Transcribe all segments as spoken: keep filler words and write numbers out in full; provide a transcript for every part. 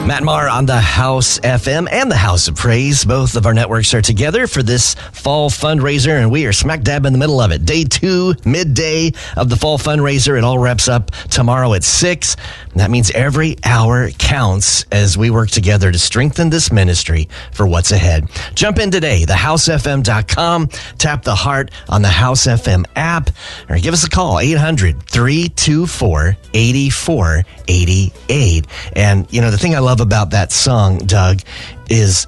Matt Maher on the House F M and the House of Praise. Both of our networks are together for this fall fundraiser, and we are smack dab in the middle of it. Day two, midday of the fall fundraiser. It all wraps up tomorrow at six. That means every hour counts as we work together to strengthen this ministry for what's ahead. Jump in today, the house f m dot com. Tap the heart on the House F M app, or give us a call, eight hundred, three two four, eight four eight eight. And, you know, the thing I love about that song, Doug, is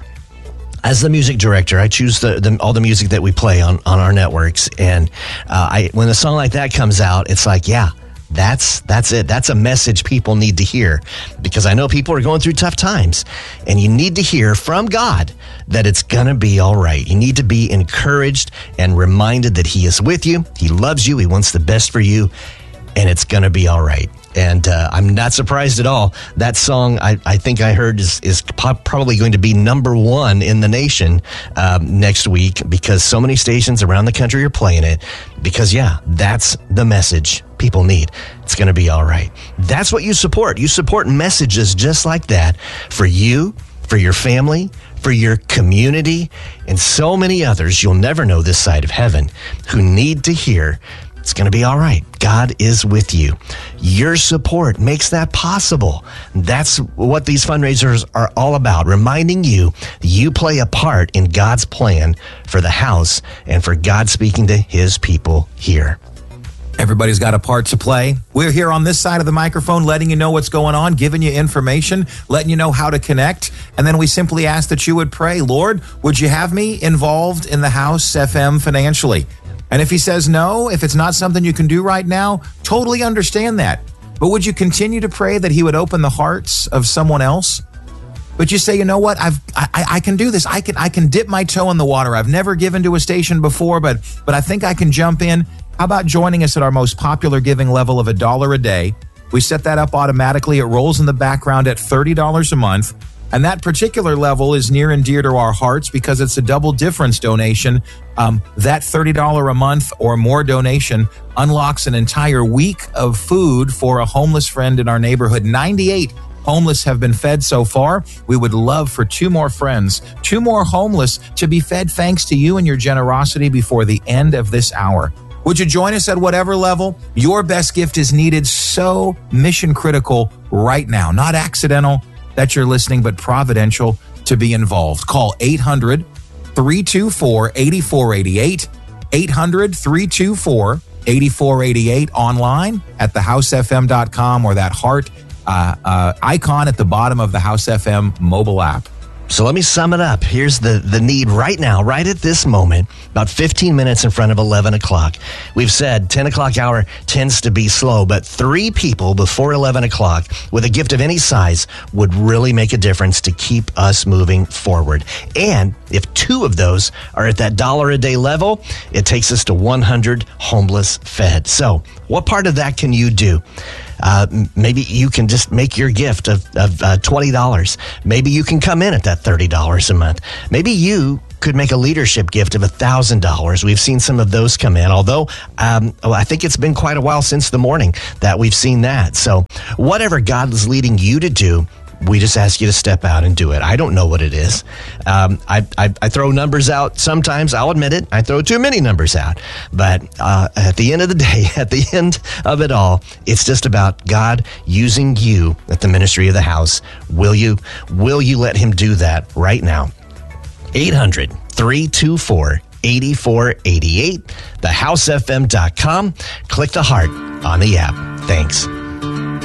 as the music director, I choose the, the all the music that we play on, on our networks. And uh, I when a song like that comes out, it's like, yeah, that's that's it. That's a message people need to hear, because I know people are going through tough times, and you need to hear from God that it's going to be all right. You need to be encouraged and reminded that He is with you. He loves you. He wants the best for you, and it's going to be all right. And uh, I'm not surprised at all. That song, I, I think I heard, is, is po- probably going to be number one in the nation um, next week, because so many stations around the country are playing it. Because, yeah, that's the message people need. It's going to be all right. That's what you support. You support messages just like that for you, for your family, for your community, and so many others you'll never know this side of heaven who need to hear it's going to be all right. God is with you. Your support makes that possible. That's what these fundraisers are all about, reminding you that you play a part in God's plan for the house and for God speaking to His people here. Everybody's got a part to play. We're here on this side of the microphone letting you know what's going on, giving you information, letting you know how to connect. And then we simply ask that you would pray, Lord, would you have me involved in the House F M financially? And if He says no, if it's not something you can do right now, totally understand that. But would you continue to pray that He would open the hearts of someone else? But you say, you know what, I've, I, I can do this. I can I can dip my toe in the water. I've never given to a station before, but but I think I can jump in. How about joining us at our most popular giving level of a dollar a day? We set that up automatically. It rolls in the background at thirty dollars a month. And that particular level is near and dear to our hearts because it's a double difference donation. Um, that thirty dollars a month or more donation unlocks an entire week of food for a homeless friend in our neighborhood. ninety-eight homeless have been fed so far. We would love for two more friends, two more homeless to be fed thanks to you and your generosity before the end of this hour. Would you join us at whatever level? Your best gift is needed, so mission critical right now. Not accidental that you're listening, but providential to be involved. Call eight hundred, three two four, eight four eight eight, eight hundred, three two four, eight four eight eight, online at the house f m dot com or that heart uh, uh, icon at the bottom of the House F M mobile app. So let me sum it up. Here's the, the need right now, right at this moment, about fifteen minutes in front of eleven o'clock. We've said ten o'clock hour tends to be slow, but three people before eleven o'clock with a gift of any size would really make a difference to keep us moving forward. And if two of those are at that dollar a day level, it takes us to one hundred homeless fed. So what part of that can you do? Uh, maybe you can just make your gift of, of uh, twenty dollars. Maybe you can come in at that thirty dollars a month. Maybe you could make a leadership gift of one thousand dollars. We've seen some of those come in, although um, well, I think it's been quite a while since the morning that we've seen that. So whatever God is leading you to do, we just ask you to step out and do it. I don't know what it is. Um, I, I, I throw numbers out sometimes. I'll admit it. I throw too many numbers out. But uh, at the end of the day, at the end of it all, it's just about God using you at the ministry of the house. Will you, will you let Him do that right now? eight hundred, three two four, eight four eight eight, the house f m dot com. Click the heart on the app. Thanks.